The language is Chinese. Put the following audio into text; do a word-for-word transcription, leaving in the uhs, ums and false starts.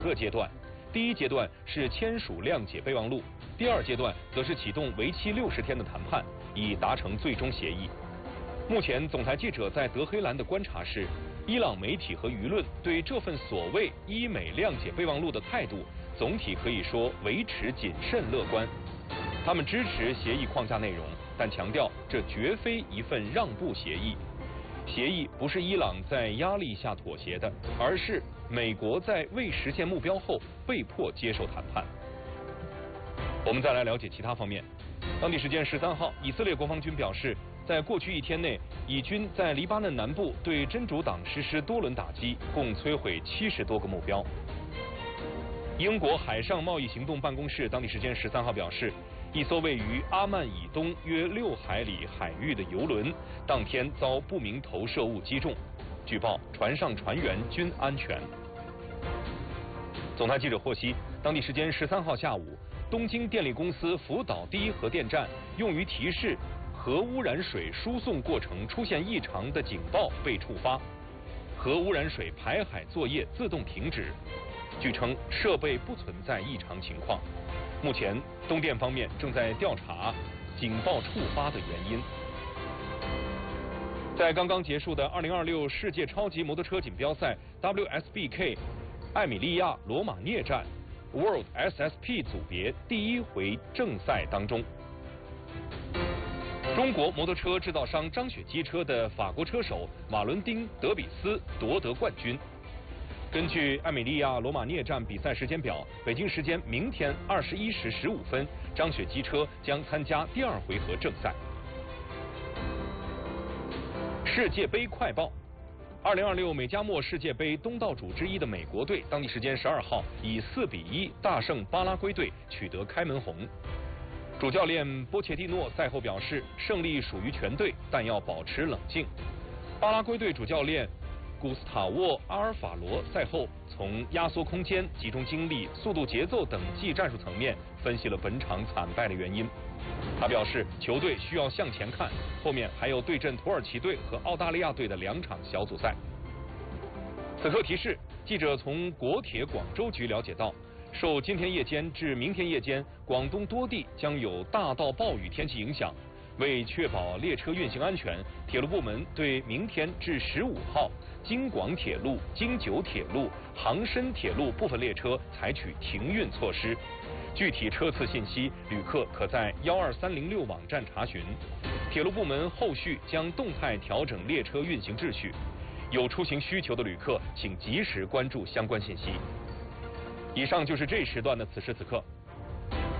个阶段。第一阶段是签署谅解备忘录，第二阶段则是启动为期六十天的谈判，以达成最终协议。目前，总台记者在德黑兰的观察是，伊朗媒体和舆论对这份所谓伊美谅解备忘录的态度，总体可以说维持谨慎乐观。他们支持协议框架内容，但强调这绝非一份让步协议。协议不是伊朗在压力下妥协的，而是美国在未实现目标后被迫接受谈判。我们再来了解其他方面。当地时间十三号，以色列国防军表示，在过去一天内，以军在黎巴嫩南部对真主党实施多轮打击，共摧毁七十多个目标。英国海上贸易行动办公室当地时间十三号表示，一艘位于阿曼以东约六海里海域的油轮，当天遭不明投射物击中。据报，船上船员均安全。总台记者获悉，当地时间十三号下午，东京电力公司福岛第一核电站用于提示核污染水输送过程出现异常的警报被触发，核污染水排海作业自动停止。据称，设备不存在异常情况。目前，东电方面正在调查警报触发的原因。在刚刚结束的二零二六世界超级摩托车锦标赛 W S B K 艾米利亚罗马涅站 World S S P 组别第一回正赛当中，中国摩托车制造商张雪机车的法国车手瓦伦丁·德比斯夺得冠军。根据艾米利亚罗马涅站比赛时间表，北京时间明天二十一时十五分，张雪机车将参加第二回合正赛。世界杯快报：二零二六美加墨世界杯东道主之一的美国队，当地时间十二号以四比一大胜巴拉圭队，取得开门红。主教练波切蒂诺赛后表示，胜利属于全队，但要保持冷静。巴拉圭队主教练古斯塔沃·阿尔法罗赛后从压缩空间、集中精力、速度节奏等技战术层面分析了本场惨败的原因。他表示，球队需要向前看，后面还有对阵土耳其队和澳大利亚队的两场小组赛。此刻提示，记者从国铁广州局了解到，受今天夜间至明天夜间广东多地将有大到暴雨天气影响。为确保列车运行安全，铁路部门对明天至十五号京广铁路、京九铁路、杭深铁路部分列车采取停运措施。具体车次信息，旅客可在幺二三零六网站查询。铁路部门后续将动态调整列车运行秩序。有出行需求的旅客，请及时关注相关信息。以上就是这时段的此时此刻。